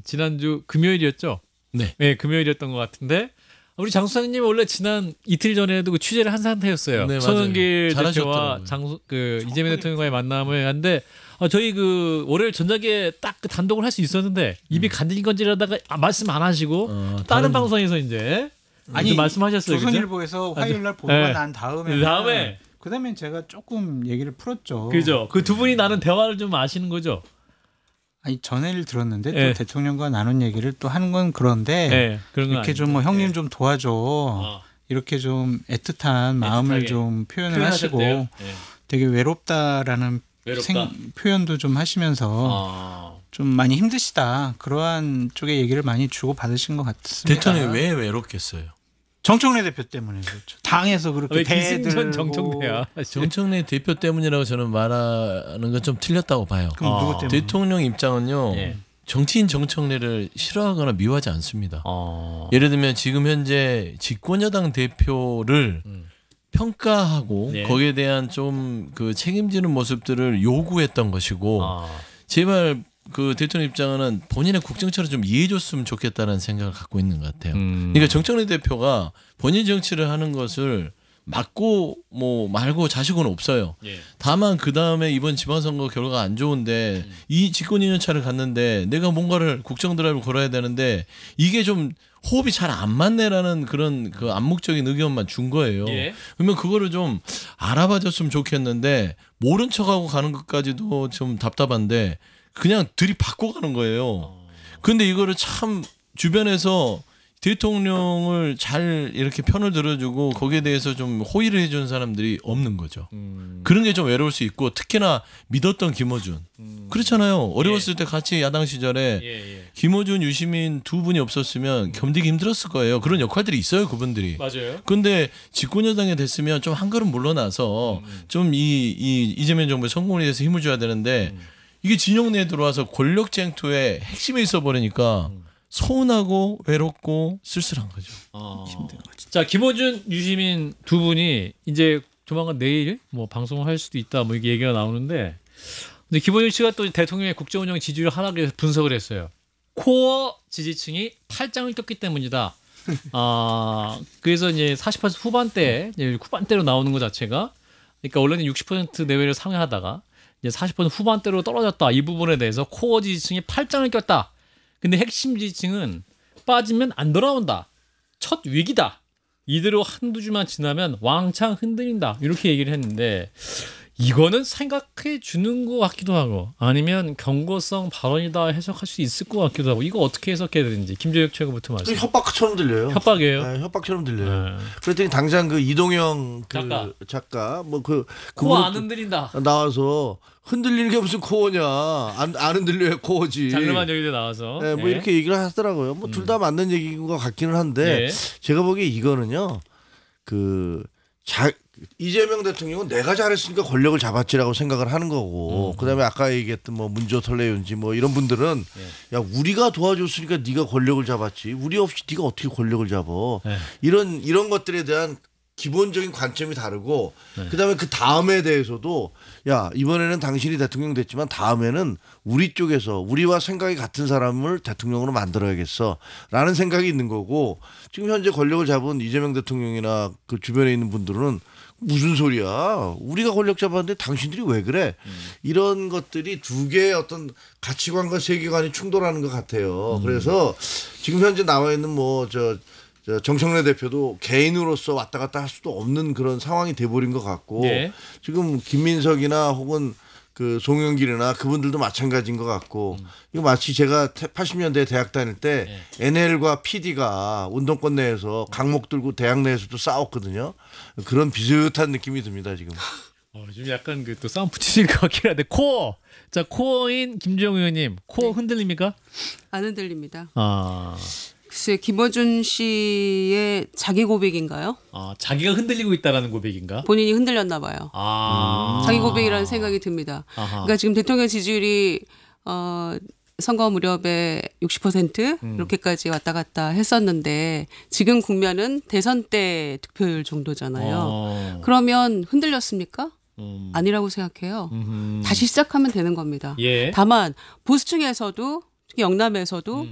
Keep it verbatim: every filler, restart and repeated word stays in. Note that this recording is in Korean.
지난주 금요일이었죠? 네. 네, 금요일이었던 것 같은데 우리 장 수사님 원래 지난 이틀 전에도 그 취재를 한 상태였어요. 네, 손흥길 대표와 잘하셨더라고요. 장수 그 이재명 대통령과의 만남을 했는데 어, 저희 그 월요일 저녁에 딱 그 단독을 할 수 있었는데 입이 간질간질하다가 아, 말씀 안 하시고 어, 다른, 다른 방송에서 이제 아니 말씀하셨어요. 그죠? 조선일보에서 화요일 날 보도가 네. 난 다음에 그 다음에 그다음에 제가 조금 얘기를 풀었죠. 그죠? 그 두 분이 나눈 대화를 좀 아시는 거죠? 아니 전해를 들었는데 또 네. 대통령과 나눈 얘기를 또 하는 건 그런데 네, 그런 건 이렇게 아닌데. 좀 뭐 형님 네. 좀 도와줘. 어. 이렇게 좀 애틋한 마음을 애틋하게 좀 표현을 표현하셨대요. 하시고 네. 되게 외롭다라는 외롭다. 생, 표현도 좀 하시면서 아. 좀 많이 힘드시다. 그러한 쪽의 얘기를 많이 주고 받으신 것 같습니다. 대통령이 왜 외롭겠어요? 정청래 대표 때문에 그렇죠. 당에서 그렇게 왜 기승전 대들고 정청래야? 정청래 대표 때문이라고 저는 말하는 건 좀 틀렸다고 봐요. 그럼 아. 누구 때문에? 대통령 입장은요. 예. 정치인 정청래를 싫어하거나 미워하지 않습니다. 어. 예를 들면 지금 현재 집권여당 대표를 음. 평가하고 예. 거기에 대한 좀 그 책임지는 모습들을 요구했던 것이고 아. 제발 그 대통령 입장은 본인의 국정처를 좀 이해해줬으면 좋겠다는 생각을 갖고 있는 것 같아요. 음. 그러니까 정청래 대표가 본인 정치를 하는 것을 맞고 뭐 말고 자식은 없어요. 예. 다만 그 다음에 이번 지방선거 결과가 안 좋은데 음. 이 집권 이 년 차를 갔는데 내가 뭔가를 국정 드라이브 걸어야 되는데 이게 좀 호흡이 잘 안 맞네라는 그런 그 암묵적인 의견만 준 거예요. 예. 그러면 그거를 좀 알아봐줬으면 좋겠는데 모른 척하고 가는 것까지도 좀 답답한데 그냥 들이받고 가는 거예요. 근데 이거를 참 주변에서 대통령을 잘 이렇게 편을 들어주고 거기에 대해서 좀 호의를 해주는 사람들이 없는 거죠. 음. 그런 게 좀 외로울 수 있고 특히나 믿었던 김어준. 음. 그렇잖아요. 어려웠을 때 같이 야당 시절에 예, 예. 김어준, 유시민 두 분이 없었으면 견디기 힘들었을 거예요. 그런 역할들이 있어요, 그분들이. 맞아요. 근데 집권여당에 됐으면 좀 한 걸음 물러나서 좀 이 이 이재명 정부의 성공에 대해서 힘을 줘야 되는데 이게 진영 내에 들어와서 권력 쟁투의 핵심에 있어 버리니까 서운하고 외롭고 쓸쓸한 거죠. 어. 힘든 거지. 자, 김어준, 유시민 두 분이 이제 조만간 내일 뭐 방송을 할 수도 있다 뭐 이게 얘기가 나오는데 근데 김어준 씨가 또 대통령의 국정운영 지지율 하락에 분석을 했어요. 코어 지지층이 팔짱을 꼈기 때문이다. 아, 그래서 이제 사십 퍼센트 후반대, 이제 후반대로 나오는 것 자체가 그러니까 원래는 육십 퍼센트 내외를 상회하다가 이제 사십 퍼센트 후반대로 떨어졌다. 이 부분에 대해서 코어 지지층이 팔짱을 꼈다. 근데 핵심 지지층은 빠지면 안 돌아온다. 첫 위기다. 이대로 한두 주만 지나면 왕창 흔들린다. 이렇게 얘기를 했는데 이거는 생각해 주는 것 같기도 하고 아니면 경고성 발언이다 해석할 수 있을 것 같기도 하고 이거 어떻게 해석해야 되는지 김재혁 최고부터 말씀. 협박처럼 들려요. 협박이에요? 네, 협박처럼 들려요. 네. 그랬더니 당장 그 이동영 그 작가. 작가, 뭐그 코어 안 흔들린다. 나와서 흔들리는 게 무슨 코어냐? 안, 안 흔들려야 코어지. 장르만 여기도 나와서. 네, 뭐 예. 이렇게 얘기를 하더라고요. 뭐 둘 다 맞는 얘기인 것 같기는 한데 예. 제가 보기에 이거는요. 그 자, 이재명 대통령은 내가 잘했으니까 권력을 잡았지라고 생각을 하는 거고 음. 그다음에 아까 얘기했던 뭐 문조 설레윤지 뭐 이런 분들은 예. 야 우리가 도와줬으니까 네가 권력을 잡았지 우리 없이 네가 어떻게 권력을 잡어 예. 이런 이런 것들에 대한 기본적인 관점이 다르고 네. 그다음에 그 다음에 대해서도 야 이번에는 당신이 대통령 됐지만 다음에는 우리 쪽에서 우리와 생각이 같은 사람을 대통령으로 만들어야겠어라는 생각이 있는 거고 지금 현재 권력을 잡은 이재명 대통령이나 그 주변에 있는 분들은 무슨 소리야 우리가 권력 잡았는데 당신들이 왜 그래 음. 이런 것들이 두 개의 어떤 가치관과 세계관이 충돌하는 것 같아요. 음. 그래서 지금 현재 나와 있는 뭐저 저 정청래 대표도 개인으로서 왔다 갔다 할 수도 없는 그런 상황이 돼버린 것 같고 예. 지금 김민석이나 혹은 그 송영길이나 그분들도 마찬가지인 것 같고 음. 이거 마치 제가 팔십 년대 대학 다닐 때 예. 엔엘과 피디가 운동권 내에서 강목 들고 대학 내에서도 싸웠거든요. 그런 비슷한 느낌이 듭니다 지금. 어, 좀 약간 그 또 싸움 붙이실 것 같긴 한데 코어. 자, 코어인 김주영 의원님, 코어 흔들립니까? 안 흔들립니다. 아. 글쎄 김어준 씨의 자기 고백인가요? 아, 자기가 흔들리고 있다라는 고백인가? 본인이 흔들렸나 봐요. 아. 자기 고백이라는 생각이 듭니다. 아하. 그러니까 지금 대통령 지지율이 어, 선거 무렵에 육십 퍼센트 음. 이렇게까지 왔다 갔다 했었는데 지금 국면은 대선 때 득표율 정도잖아요. 어. 그러면 흔들렸습니까? 음. 아니라고 생각해요. 음흠. 다시 시작하면 되는 겁니다. 예. 다만 보수층에서도 특히 영남에서도 음.